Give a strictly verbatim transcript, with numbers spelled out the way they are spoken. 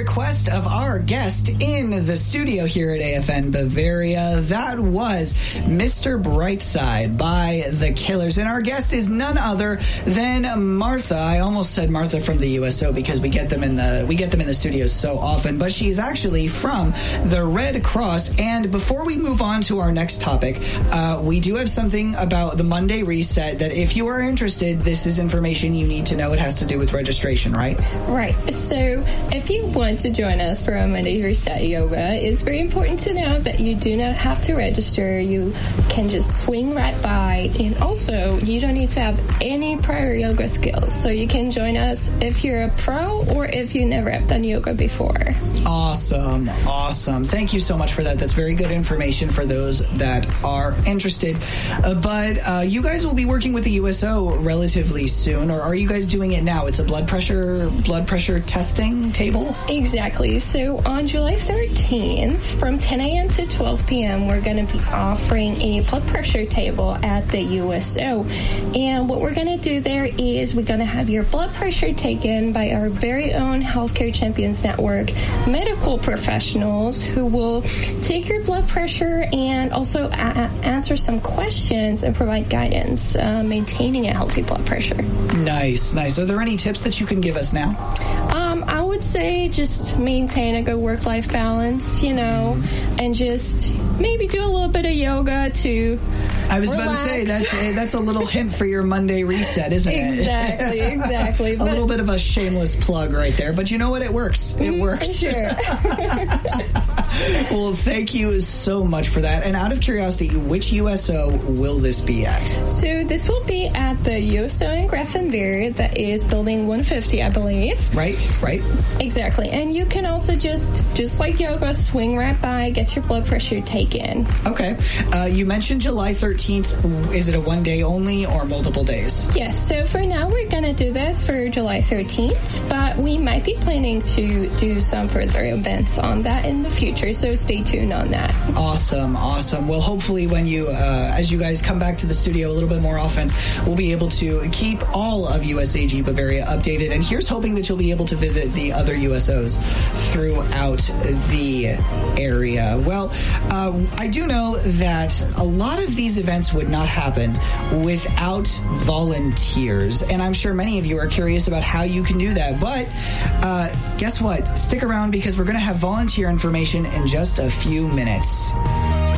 request of our guest in the studio here at A F N Bavaria. That was Mister Brightside by The Killers. And our guest is none other than Martha. I almost said Martha from the U S O because we get them in the we get them in the studios so often, but she is actually from the Red Cross. And before we move on to our next topic, uh, we do have something about the Monday Reset that if you are interested, this is information you need to know. It has to do with registration, right? Right. So if you want to join us for a Monday Reset Yoga, it's very important to know that you do not have to register. You can just swing right by. And also, you don't need to have any prior yoga skills. So you can join us if you're a pro or if you never have done yoga before. Awesome. Awesome. Thank you so much for that. That's very good information for those that are interested. Uh, but uh, you guys will be working with the U S O relatively soon, or are you guys doing it now? It's a blood pressure blood pressure testing table? Exactly. So on July thirteenth, from ten a.m. to twelve p.m., we're going to be offering a blood pressure table at the U S O. And what we're going to do there is we're going to have your blood pressure taken by our very own Healthcare Champions Network medical professionals who will take your blood pressure and also a- answer some questions and provide guidance uh, maintaining a healthy blood pressure. Nice, nice. Are there any tips that you can give us now? Um, I would say just maintain a good work-life balance, you know, mm-hmm. and just maybe do a little bit of yoga to I was relax. about to say, that's a, that's a little hint for your Monday Reset, isn't it? Exactly, exactly. a but, little bit of a shameless plug right there, but you know what? It works. It mm, works. Sure. Well, thank you so much for that. And out of curiosity, which U S O will this be at? So this will be at the U S O in Grafenweer. That is building one fifty, I believe. Right, right. Exactly. And you can also just, just like yoga, swing right by, get your blood pressure taken. Okay. Uh, you mentioned July thirteenth. Is it a one day only or multiple days? Yes. So for now, we're going to do this for July thirteenth, but we might be planning to do some further events on that in the future. So stay tuned on that. Awesome. Awesome. Well, hopefully when you, uh, as you guys come back to the studio a little bit more often, we'll be able to keep all of U S A G Bavaria updated. And here's hoping that you'll be able to visit the other U S Os throughout the area. Well, uh, I do know that a lot of these events would not happen without volunteers. And I'm sure many of you are curious about how you can do that. But uh, guess what? Stick around because we're going to have volunteer information in just a few minutes.